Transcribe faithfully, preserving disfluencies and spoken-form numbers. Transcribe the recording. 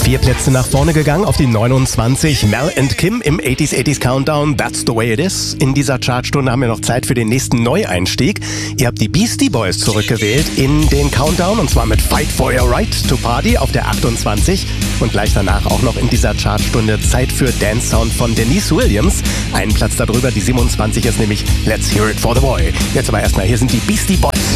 Vier Plätze nach vorne gegangen auf die neunundzwanzig. Mel and Kim im achtziger achtziger Countdown. That's the way it is. In dieser Chartstunde haben wir noch Zeit für den nächsten Neueinstieg. Ihr habt die Beastie Boys zurückgewählt in den Countdown und zwar mit Fight for Your Right to Party auf der achtundzwanzig. Und gleich danach auch noch in dieser Chartstunde Zeit für Dance Sound von Denise Williams. Einen Platz darüber, die siebenundzwanzig ist nämlich Let's Hear It for the Boy. Jetzt aber erstmal, hier sind die Beastie Boys.